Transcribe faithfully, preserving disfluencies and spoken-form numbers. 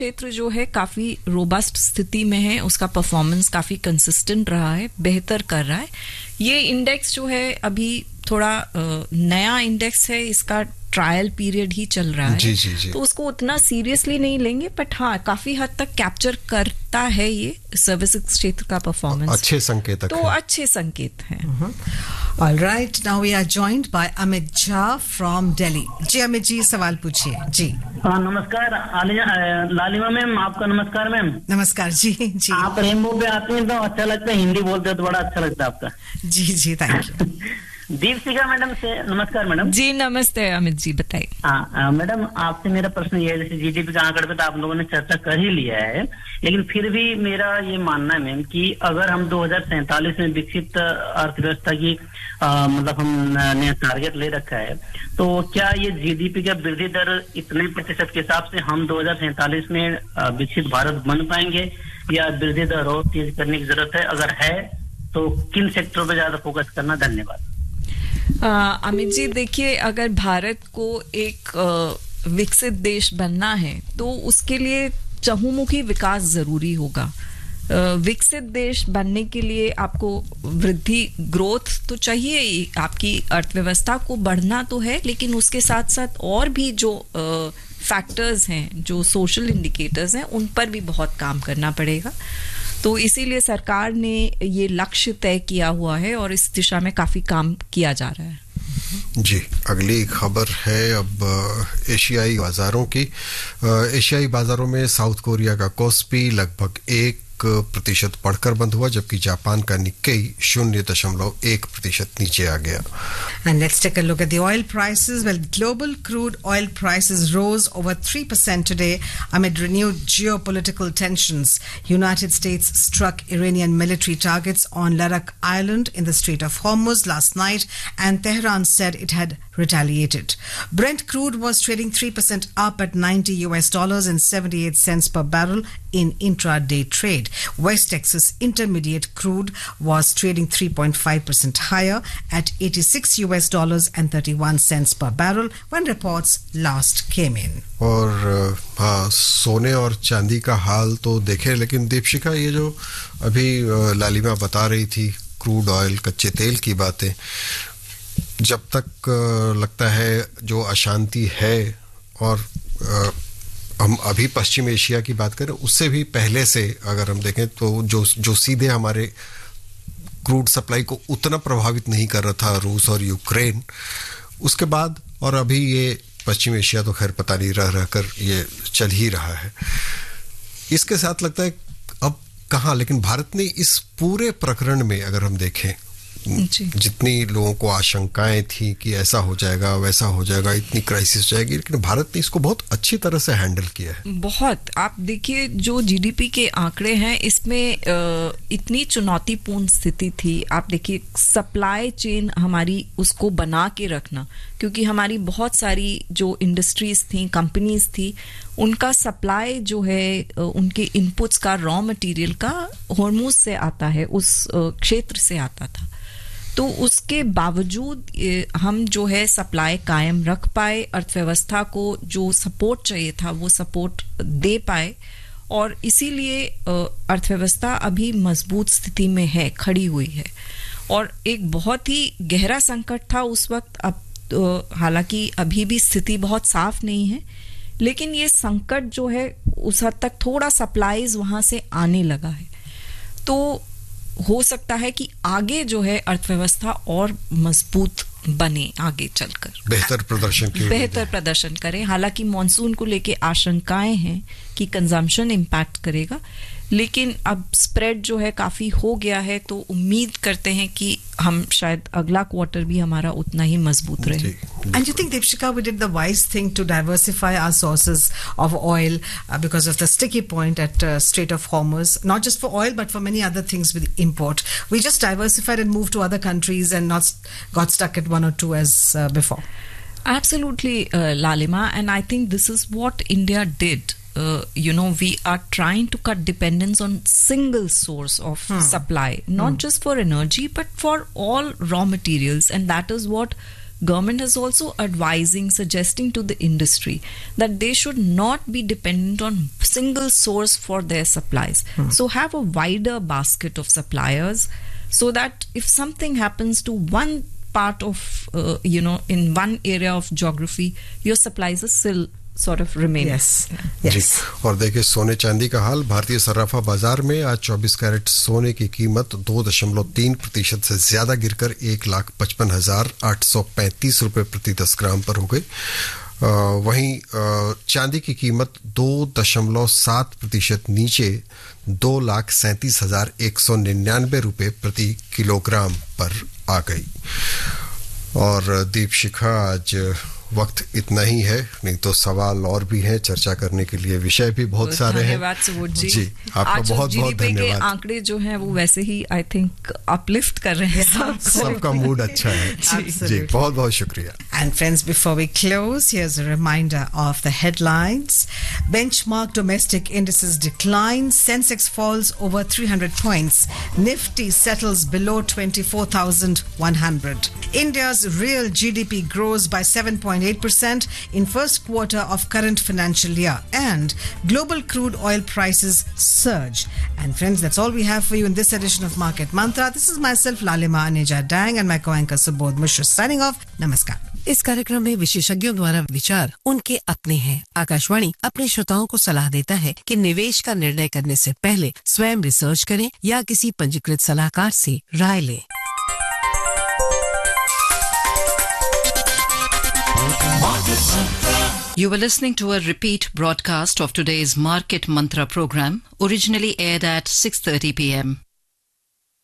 क्षेत्र जो है काफी रोबस्ट स्थिति में है, उसका परफॉर्मेंस काफी कंसिस्टेंट रहा है, बेहतर कर रहा है। ये इंडेक्स जो है अभी थोड़ा नया इंडेक्स है, इसका ट्रायल पीरियड ही चल रहा है, जी, जी, जी. तो उसको उतना सीरियसली नहीं लेंगे, बट हाँ काफी हद तक कैप्चर करता है ये सर्विसेज क्षेत्र का परफॉर्मेंस। अच्छे संकेत तो है। अच्छे संकेत हैं। All right, now we are joined by Amit Jha from Delhi. जी अमित जी, सवाल पूछिए जी। हाँ नमस्कार लालिमा मैम, आपका नमस्कार मैम। नमस्कार जी जी। आप रेनबो पे आते हैं तो अच्छा लगता है, हिंदी बोलते हो तो बड़ा अच्छा लगता है आपका। जी जी, थैंक यू। दीपशिखा मैडम से नमस्कार मैडम। जी नमस्ते अमित जी, बताइए। हाँ मैडम, आपसे मेरा प्रश्न ये है, जैसे जीडीपी का आंकड़े पे तो आप लोगों ने चर्चा कर ही लिया है, लेकिन फिर भी मेरा ये मानना है मैम कि अगर हम दो हजार सैंतालीस में विकसित अर्थव्यवस्था की आ, मतलब हमने टारगेट ले रखा है, तो क्या ये जीडीपी का वृद्धि दर इतने प्रतिशत के हिसाब से हम दो हजार सैंतालीस में विकसित भारत बन पाएंगे, या वृद्धि दर और तेज करने की जरूरत है? अगर है तो किन सेक्टरों पर ज्यादा फोकस करना? धन्यवाद। अमित जी देखिए, अगर भारत को एक आ, विकसित देश बनना है तो उसके लिए चहुमुखी विकास जरूरी होगा। विकसित देश बनने के लिए आपको वृद्धि, ग्रोथ तो चाहिए ही, आपकी अर्थव्यवस्था को बढ़ना तो है, लेकिन उसके साथ साथ और भी जो फैक्टर्स हैं, जो सोशल इंडिकेटर्स हैं, उन पर भी बहुत काम करना पड़ेगा। तो इसीलिए सरकार ने ये लक्ष्य तय किया हुआ है और इस दिशा में काफी काम किया जा रहा है। जी, अगली खबर है अब एशियाई बाजारों की। एशियाई बाजारों में साउथ कोरिया का कोस्पी लगभग एक प्रतिशत बढ़कर बंद हुआ, जबकि जापान का निक्केई शून्य दशमलव एक प्रतिशत नीचे आ गया। And let's take a look at the oil prices. Well, global crude oil prices rose over three percent today amid renewed geopolitical tensions. United States struck Iranian military targets on Larak Island in the Strait of Hormuz last night, and Tehran said it had retaliated. Brent crude was trading three percent up at ninety U S dollars and seventy-eight cents per barrel in intraday trade. West Texas Intermediate crude was trading three point five percent higher at eighty-six U S dollars and thirty-one cents per barrel when reports last came in. और हाँ, सोने और चांदी का हाल तो देखे, लेकिन दीपशिखा ये जो अभी लालिमा बता रही थी क्रूड ऑयल, कच्चे तेल की बातें, जब तक लगता है जो अशांति है, और हम अभी पश्चिम एशिया की बात करें, उससे भी पहले से अगर हम देखें तो जो जो सीधे हमारे क्रूड सप्लाई को उतना प्रभावित नहीं कर रहा था, रूस और यूक्रेन, उसके बाद और अभी ये पश्चिम एशिया तो खैर पता नहीं रह रह कर ये चल ही रहा है। इसके साथ लगता है अब कहाँ, लेकिन भारत ने इस पूरे प्रकरण में अगर हम देखें, जितनी लोगों को आशंकाएं थी कि ऐसा हो जाएगा, वैसा हो जाएगा, इतनी क्राइसिस हो जाएगी, लेकिन भारत ने इसको बहुत अच्छी तरह से हैंडल किया है। बहुत, आप देखिए जो जीडीपी के आंकड़े हैं, इसमें इतनी चुनौतीपूर्ण स्थिति थी। आप देखिए सप्लाई चेन हमारी, उसको बना के रखना, क्योंकि हमारी बहुत सारी जो इंडस्ट्रीज थी, कंपनीज थी, उनका सप्लाई जो है, उनके इनपुट्स का, रॉ मटेरियल का हॉर्मुज से आता है, उस क्षेत्र से आता था। तो उसके बावजूद हम जो है सप्लाई कायम रख पाए, अर्थव्यवस्था को जो सपोर्ट चाहिए था वो सपोर्ट दे पाए, और इसीलिए अर्थव्यवस्था अभी मजबूत स्थिति में है, खड़ी हुई है। और एक बहुत ही गहरा संकट था उस वक्त, अब हालांकि अभी भी स्थिति बहुत साफ नहीं है, लेकिन ये संकट जो है उस हद तक थोड़ा सप्लाईज वहां से आने लगा है। तो हो सकता है कि आगे जो है अर्थव्यवस्था और मजबूत बने, आगे चलकर बेहतर प्रदर्शन की बेहतर प्रदर्शन करें। हालांकि मॉनसून को लेके आशंकाएं हैं कि कंजम्पशन इम्पैक्ट करेगा, लेकिन अब स्प्रेड जो है काफी हो गया है, तो उम्मीद करते हैं कि हम शायद अगला क्वार्टर भी हमारा उतना ही मजबूत रहे। And you think, Deepshika, we did the wise thing to diversify our sources of oil uh, because of the sticky point at uh, Strait of Hormuz, not just for oil but for many other things with import. We just diversified and moved to other countries and not got stuck at one or two as uh, before. Absolutely, uh, Lalima, and I think this is what India did. Uh, you know, we are trying to cut dependence on single source of hmm. supply, not hmm. just for energy but for all raw materials, and that is what government is also advising, suggesting to the industry that they should not be dependent on single source for their supplies. Hmm. So have a wider basket of suppliers, so that if something happens to one part of, uh, you know, in one area of geography, your supplies are still sort of remain. Yes. Yes. जी, और देखिए सोने चांदी का हाल। भारतीय सर्राफा बाजार में आज चौबीस कैरेट सोने की कीमत दो दशमलव तीन प्रतिशत से ज्यादा गिरकर एक लाख पचपन हजार आठ सौ पैंतीस रुपए प्रति दस ग्राम पर हो गई। वहीं चांदी की कीमत दो दशमलव सात प्रतिशत नीचे दो लाख सैंतीस हजार एक सौ निन्यानवे रुपए प्रति किलोग्राम पर आ गई। और दीपशिखा, आज वक्त इतना ही है, नहीं तो सवाल और भी हैं, चर्चा करने के लिए विषय भी बहुत सारे हैं। धन्यवाद सुबोध जी, जी आपका बहुत बहुत धन्यवाद। के आंकड़े जो हैं वो वैसे ही आई थिंक अपलिफ्ट कर रहे हैं सबको, सबका मूड अच्छा है। जी, जी बहुत बहुत शुक्रिया। And friends, before we close, here's a reminder of the headlines. Benchmark domestic indices decline. Sensex falls over three hundred points. Nifty settles below twenty-four thousand one hundred. India's real G D P grows by seven point eight percent in first quarter of current financial year, and global crude oil prices surge. And friends, that's all we have for you in this edition of Market Mantra. This is myself, Lalima Aneja Dang, and my co-anchor Subodh Mishra signing off. Namaskar. इस कार्यक्रम में विशेषज्ञों द्वारा विचार उनके अपने हैं। आकाशवाणी अपने श्रोताओं को सलाह देता है कि निवेश का निर्णय करने से पहले स्वयं रिसर्च करें या किसी पंजीकृत सलाहकार से राय लें। You were listening to a repeat broadcast of today's Market Mantra program, originally aired at six thirty p m